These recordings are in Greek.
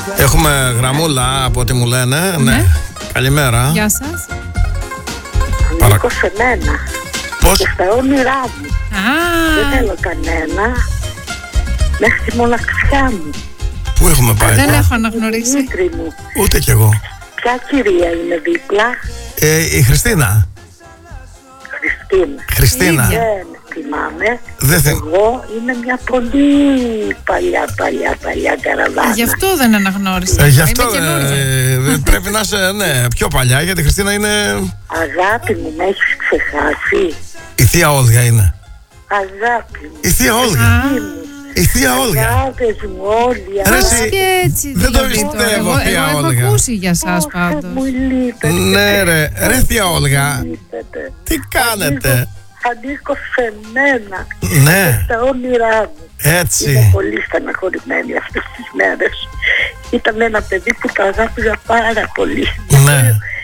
Έχουμε γραμμούλα από ό,τι μου λένε. Ναι. Καλημέρα. Γεια σας. Ανήκω σε μένα. Πώς? Και στα όνειρά μου. Δεν θέλω κανένα. Μέχρι τη μοναξιά μου. Πού έχουμε πάει? Δεν έχω αναγνωρίσει. Δημήτρη μου. Ούτε κι εγώ. Ποια κυρία είναι δίπλα? Η Χριστίνα. Χριστίνα. Ίδια. Δεν θυμάμαι. Δεν Εγώ είμαι μια πολύ παλιά καραβάνα. Γι' αυτό δεν αναγνώρισα. Γι' αυτό Είμαι καινούργια. πρέπει να είσαι πιο παλιά, γιατί η Χριστίνα είναι. Αγάπη μου, με έχεις ξεχάσει? Η θεία Όλγα είναι. Αγάπη μου. Η θεία Όλγα. Η θεία Όλγα. Αγάπες μου όλοι. Ρε, Πώς εσύ, και έτσι δεν το δηλαδή τώρα. πιστεύω, Εγώ θεία έχω Όλγα. ακούσει για σας πάντως. Μου λείπετε. Ναι, ρε θεία Όλγα. Λείπετε. Τι κάνετε? Ανήκω σε μένα. Ναι, Στα όνειρά μου. Είμαι έτσι. πολύ στεναχωρημένη αυτές τις μέρες. Ήταν ένα παιδί που το αγάπηζα πάρα πολύ. Ναι.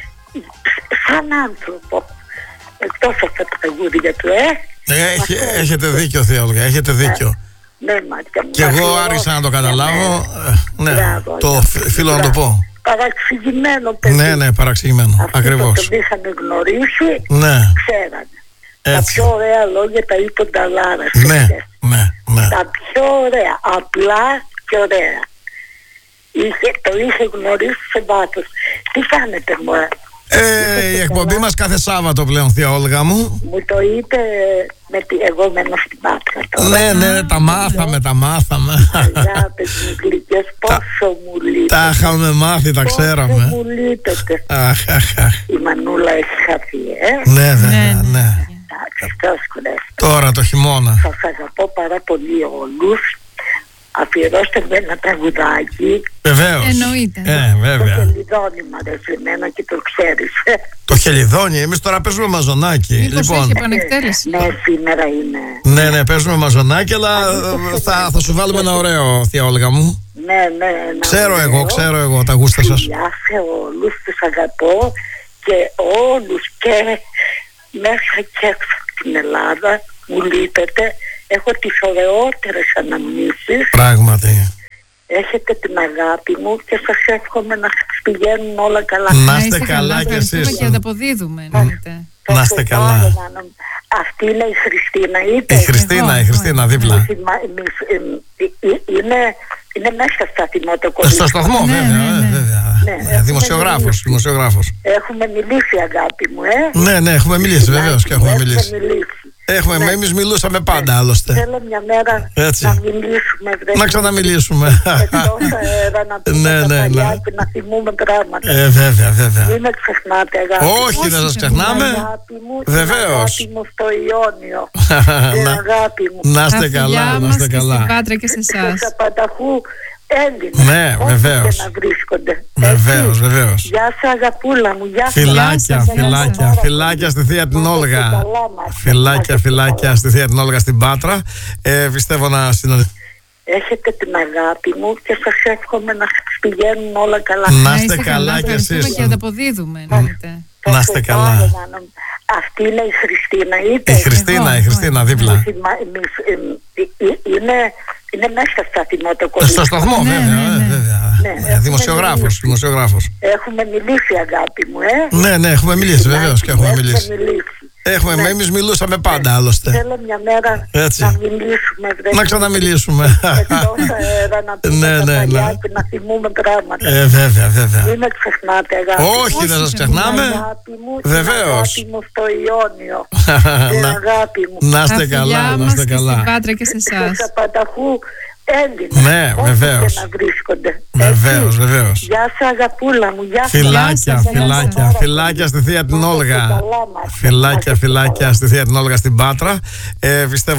Σαν άνθρωπο. Εκτός από τα τραγούδια του, Έχετε δίκιο, θεία Όλγα, έχετε δίκιο. Ναι, μάτια μου. Και εγώ άρχισα να το καταλάβω. Ναι, Μπράβο, το αγάπη μου, οφείλω να το πω. Παραξηγημένο παιδί. Ναι, παραξηγημένο. Αυτοί Ακριβώς. που τον είχαν γνωρίσει, Ναι, ξέρανε. Τα έτσι. πιο ωραία λόγια τα είπε ο Νταλάρας. Ναι, ναι. Τα πιο ωραία, απλά και ωραία. Το είχε γνωρίσει σε βάθος. Τι κάνετε, μωρέ? Η εκπομπή μας κάθε Σάββατο πλέον, θεία Όλγα μου. Μου το είπε εγώ μένω στην Πάτρα τώρα. Ναι, τα μάθαμε. Αγάπες μου γλυκές, πόσο μου λείπετε. Τα είχαμε μάθει, τα Πόσο ξέραμε. μου λείπετε. Αχ. Η Μανούλα έχει χαθεί, Ναι, βέβαια, ναι. Εντάξει, τόσο κουρεύεται. Τώρα το χειμώνα. Σας αγαπώ πάρα πολύ όλους. Αφιερώστε με ένα τραγουδάκι. Βεβαίως. Εννοείται. Το Βέβαια. Χελιδόνι μ' αρέσει εμένα και το ξέρεις. Το Χελιδόνι, εμείς τώρα παίζουμε μαζονάκι. Μήπως Λοιπόν, έχει επανεκτέλεση. Ναι, σήμερα είναι. ναι, παίζουμε μαζονάκι, αλλά θα σου βάλουμε ένα ωραίο, θεία Όλγα μου. Ναι. Ξέρω εγώ τα γούστα σας. Φιλιά σε όλους, τους αγαπώ και όλους και μέσα και έξω από την Ελλάδα μου λείπετε. Έχω τις ωραιότερες αναμνήσεις. Πράγματι. Έχετε την αγάπη μου και σας εύχομαι να σας πηγαίνουν όλα καλά. Να είστε καλά κι ευχαριστούμε εσείς. και ανταποδίδουμε. εννοείται. Να είστε καλά. Αυτή είναι η Χριστίνα, είπε. Η Χριστίνα δίπλα. Είναι μέσα στα θυμότοκολλήματα. Στο σταθμό, βέβαια. Δημοσιογράφος. Έχουμε μιλήσει, αγάπη μου, Ναι, έχουμε μιλήσει, βεβαίως και έχουμε μιλήσει. Ναι. Εμείς μιλούσαμε πάντα, άλλωστε. Θέλω μια μέρα Έτσι. να μιλήσουμε. Να ξαναμιλήσουμε. Εκτός αέρα, να πούμε τα παλιά και να θυμούμε πράγματα. Βέβαια. Μην με ξεχνάτε, αγάπη μου. Όχι, δεν σας ξεχνάμε. Αγάπη μου, Βεβαίως. την αγάπη μου στο Ιόνιο. Την αγάπη μου. Να είστε Τα καλά, φιλιά να μας είστε και στην καλά. Πάτρα και σε Και εσάς. στα Παταχού Έλληνες. Ναι, όπου βεβαίως. και να βρίσκονται. Βεβαίως. Γεια σου, αγαπούλα μου. Γεια σου. Φιλάκια στη θεία την Όλγα. Καλά μας. Φιλάκια στη θεία την Όλγα στην Πάτρα. Πιστεύω να συναντηθούμε. Έχετε την αγάπη μου και σας εύχομαι να σας πηγαίνουν όλα καλά. Να είστε καλά κι ευχαριστούμε εσείς. και ανταποδίδουμε. εννοείται. Να είστε καλά. Αυτή είναι η Χριστίνα, είπε. Η Χριστίνα δίπλα. Είναι μέσα στα θυμότοκολλήματα. Στο σταθμό, βέβαια. Δημοσιογράφος. Έχουμε μιλήσει, αγάπη μου, Ναι, έχουμε μιλήσει, βεβαίως και έχουμε μιλήσει. Εμείς μιλούσαμε πάντα, άλλωστε. Θέλω μια μέρα Έτσι. να μιλήσουμε. Να ξαναμιλήσουμε. Εκτός αέρα, να πούμε τα παλιά και να θυμούμε πράγματα. Βέβαια. Μην με ξεχνάτε, αγάπη. Όχι, δεν σας ξεχνάμε. Βεβαίως. Την αγάπη μου στο Ιόνιο. Την αγάπη μου. Να είστε Τα φιλιά καλά, να μας είστε και καλά. στην Πάτρα και σε Και εσάς. στα Παταχού Έλληνες. Ναι, όπου βεβαίως. και να βρίσκονται. Βεβαίως. Γεια σου, αγαπούλα μου. Γεια σου. Φιλάκια στη θεία την Όλγα. Καλά μας. Φιλάκια στη θεία την Όλγα στην Πάτρα. Πιστεύω